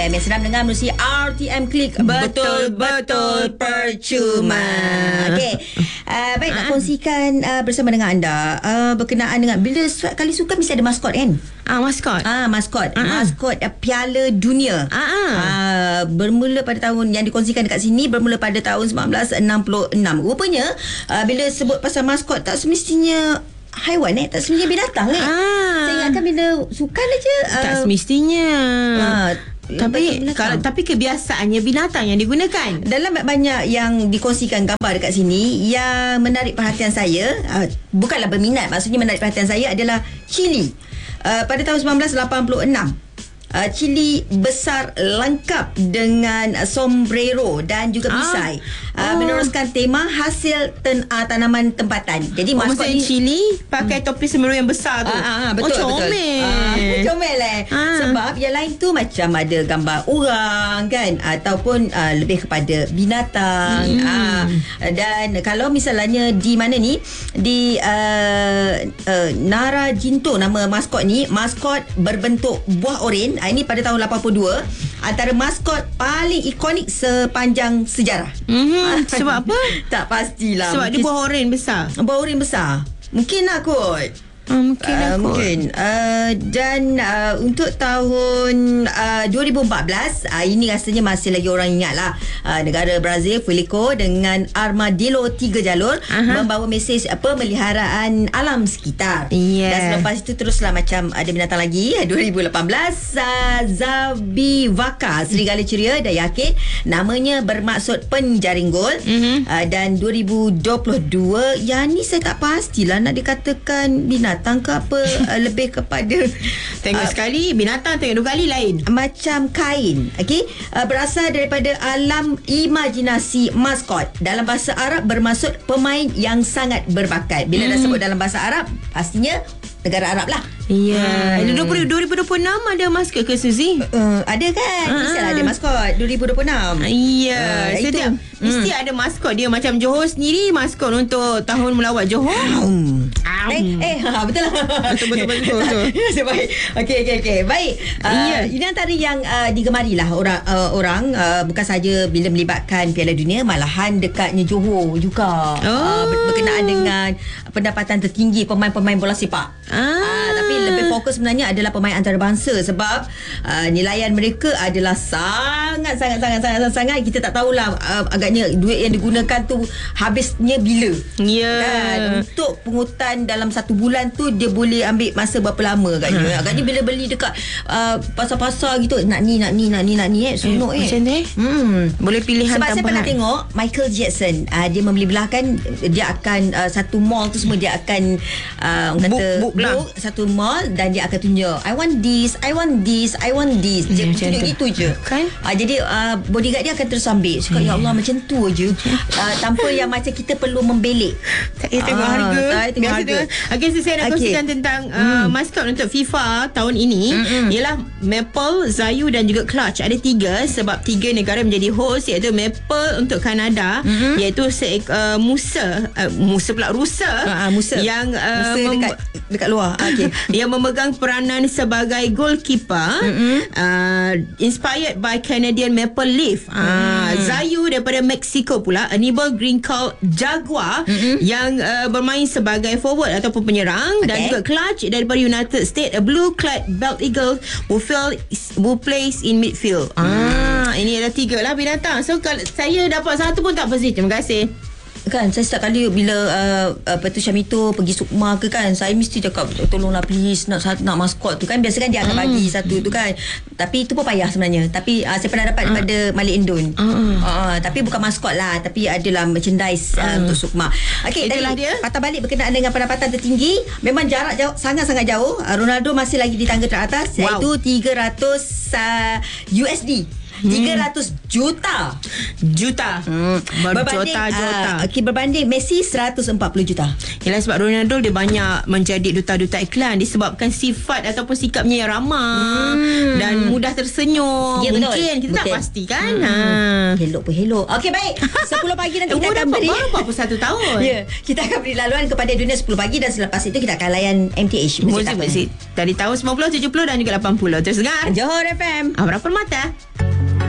Yang senang dengar melalui RTM Klik. Betul-betul percuma. Okey. Baik, nak kongsikan bersama dengan anda berkenaan dengan bila kali sukan mesti ada maskot kan? Maskot. Maskot Piala Dunia. Bermula pada tahun yang dikongsikan dekat sini bermula pada tahun 1966. Rupanya bila sebut pasal maskot tak semestinya haiwan tak semestinya binatang Saya ingatkan bila sukan aja tak semestinya. Tapi kebiasaannya binatang yang digunakan. Dalam banyak yang dikongsikan gambar dekat sini, yang menarik perhatian saya, bukanlah berminat, maksudnya menarik perhatian saya adalah Chili. Pada tahun 1986, Chili besar lengkap dengan sombrero dan juga perisai, meneruskan tema hasil tanaman tempatan. Jadi maskot ni Chili pakai topi sombrero yang besar tu. Betul. Comel sebab yang lain tu macam ada gambar orang kan, ataupun lebih kepada binatang. Dan kalau misalnya di mana ni, di Narajinto nama maskot ni, maskot berbentuk buah oren. Ini pada tahun 82, antara maskot paling ikonik sepanjang sejarah. Sebab apa? Tak pastilah. Sebab dia buah oren besar. Buah oren besar. Mungkin lah kot. Mungkin. Dan untuk tahun 2014, ini rasanya masih lagi orang ingat lah. Negara Brazil, Felico dengan armadillo 3 jalur membawa mesej pemeliharaan alam sekitar. Dan selepas itu teruslah macam ada binatang lagi. 2018, Zabivaka, serigala ceria dan yakin, namanya bermaksud penjaring gol. Dan 2022, yang ni saya tak pastilah nak dikatakan binatang ke apa, lebih kepada tengok sekali binatang, tengok 2 kali lain, macam kain. Okey, berasal daripada alam imajinasi maskot. Dalam bahasa Arab bermaksud pemain yang sangat berbakat. Bila dah sebut dalam bahasa Arab, pastinya negara Arab lah. 2026 ada maskot ke Suzy? Ada kan? Mestilah ada maskot 2026. Setiap mesti ada maskot dia. Macam Johor sendiri maskot untuk tahun melawat Johor. Betul lah. Betul. Baik. Okey. Baik. Ini antara yang digemari lah orang bukan saja bila melibatkan Piala Dunia, malahan dekatnya Johor juga. Berkenaan dengan pendapatan tertinggi pemain-pemain bola sepak. Tapi lebih fokus sebenarnya adalah pemain antarabangsa, sebab nilaian mereka adalah sangat. Kita tak tahulah agaknya duit yang digunakan tu habisnya bila. Kan? Untuk pungutan dalam 1 bulan tu dia boleh ambil masa berapa lama agaknya. Agaknya bila beli dekat pasar-pasar gitu, nak ni sunuk macam ni. Boleh pilihan sebab tambahan. Saya pernah tengok Michael Jackson, dia membeli belahkan, dia akan satu mall tu semua dia akan book satu mall dan dia akan tunjuk I want this. Dia tunjuk gitu je kan. Jadi bodyguard dia akan terus ambil. Cakap ya Allah, macam tu je. Tanpa yang macam kita perlu membelik. Tengok harga. Saya nak kongsikan tentang maskot untuk FIFA tahun ini ialah Maple, Zayu dan juga Clutch. Ada 3 sebab 3 negara menjadi host, iaitu Maple untuk Kanada, iaitu rusa yang dekat luar. Yang memegang peranan sebagai goalkeeper, inspired by Canadian Maple Leaf. Zayu daripada Mexico pula, Anibal Greencall Jaguar yang bermain sebagai forward ataupun penyerang, dan juga Clutch daripada United States, a blue-clad belt eagle who plays in midfield. Ini ada 3 lah binatang. So kalau saya dapat 1 pun tak apa sih. Terima kasih. Kan saya setiap kali bila Syamito pergi Sukma ke kan, saya mesti cakap tolonglah please nak maskot tu kan. Biasa kan dia akan bagi satu tu kan, tapi itu pun payah sebenarnya. Tapi saya pernah dapat daripada Malik Indun. Tapi bukan maskot lah, tapi adalah merchandise untuk Sukma. Okey, itulah dia. Patah balik berkenaan dengan pendapatan tertinggi, memang jarak jauh, sangat-sangat jauh. Ronaldo masih lagi di tangga teratas, iaitu 300 USD. 300 juta. Berjuta-juta. Berbanding Messi 140 juta. Yalah, sebab Ronaldo dia banyak menjadi duta-duta iklan disebabkan sifat ataupun sikapnya yang ramah dan mudah tersenyum. Ya, betul. Mungkin kita tak pasti kan. Helok pun helok. Okey, baik. 10 pagi nanti kita akan beri baru 41 tahun. Ya, kita akan beri laluan kepada dunia 10 pagi dan selepas itu kita akan layan MTH Muzik dari tahun 90, 70 dan juga 80. Terus dengar Johor FM. Amra Permata.